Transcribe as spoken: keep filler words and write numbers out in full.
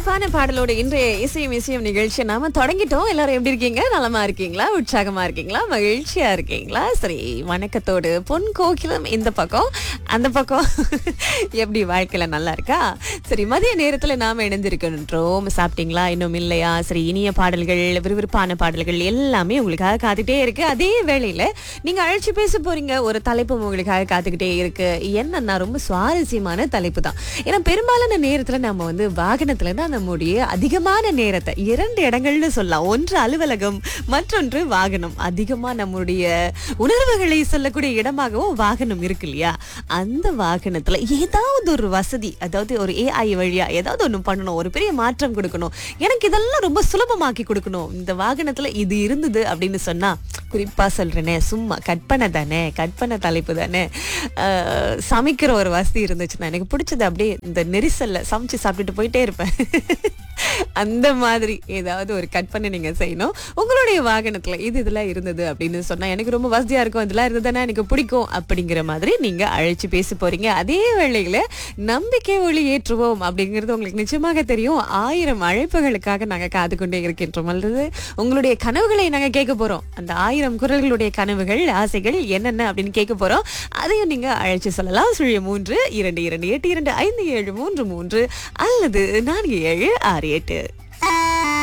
விறுவிறுப்பான பாடலோட இன்றைய இசையும் இசையும் நிகழ்ச்சி நாம தொடங்கிட்டோம். எல்லாரும் எப்படி இருக்கீங்க? நலமா இருக்கீங்களா? உற்சாகமா இருக்கீங்களா? மகிழ்ச்சியா இருக்கீங்களா? சரி, வணக்கத்தோடு பொன் கோகிலம் இந்த பக்கம், அந்த பக்கம் எப்படி வாழ்க்கையில நல்லா இருக்கா? சரி, மதிய நேரத்துல நாம இணைந்திருக்கின்றோம். சாப்பிட்டீங்களா? இன்னும் இல்லையா? சரி, இனிய பாடல்கள், விறுவிறுப்பான பாடல்கள் எல்லாமே உங்களுக்காக காத்துட்டே இருக்கு. அதே வேளையில நீங்க அழைச்சு பேச போறீங்க. ஒரு தலைப்பு உங்களுக்காக காத்துக்கிட்டே இருக்கு. என்னன்னா ரொம்ப சுவாரஸ்யமான தலைப்பு தான். ஏன்னா பெரும்பாலான நேரத்துல நம்ம வந்து வாகனத்துல தான் நம்முடைய அதிகமான நேரத்தை இரண்டு இடங்கள்னு சொல்லலாம். ஒன்று அலுவலகம், மற்றொன்று வாகனம். அதிகமா நம்முடைய உணர்வுகளை சொல்லக்கூடிய இடமாகவும் வாகனம் இருக்கு இல்லையா? அந்த வாகனத்துல ஏதாவது ஒரு வசதி, அதாவது ஒரு ஏஐ வழியா ஏதாவது ஒண்ணு பண்ணணும், ஒரு பெரிய மாற்றம் கொடுக்கணும், எனக்கு இதெல்லாம் ரொம்ப சுலபமாக்கி கொடுக்கணும், இந்த வாகனத்துல இது இருந்தது அப்படின்னு சொன்னா, குறிப்பா சொல்றேனே, சும்மா கற்பனை தானே, கற்பனை தலைப்பு தானே, ஆஹ் சமைக்கிற ஒரு வசதி இருந்துச்சுன்னா எனக்கு பிடிச்சது அப்படியே இந்த நெரிசல்ல சமைச்சு சாப்பிட்டுட்டு போயிட்டே இருப்பேன். அந்த மாதிரி ஏதாவது ஒரு கற்பனை நீங்க செய்யணும். உங்களுடைய வாகனத்துல இது இதெல்லாம் இருந்தது அப்படின்னு சொன்னா எனக்கு ரொம்ப வசதியா இருக்கும், இதெல்லாம் இருந்ததுன்னா எனக்கு பிடிக்கும் அப்படிங்கிற மாதிரி நீங்க அழைச்சு பேச போறீங்க. அதே வேளையில நம்பிக்கை ஒளி ஏற்றுவோம் அப்படிங்கிறது உங்களுக்கு நிச்சயமாக தெரியும். ஆயிரம் அழைப்புகளுக்காக நாங்க காது கொண்டே இருக்கின்றோம். அல்லது உங்களுடைய கனவுகளை நாங்க கேட்க போறோம். அந்த ஆயிரம் குரல்களுடைய கனவுகள், ஆசைகள் என்னென்ன அப்படின்னு கேட்க போறோம். அதையும் நீங்க அழைச்சு சொல்லலாம். சுழிய மூன்று இரண்டு இரண்டு எட்டு இரண்டு ஐந்து ஏழு மூன்று மூன்று அல்லது நான்கு ஏழு ஆறு எட்டு.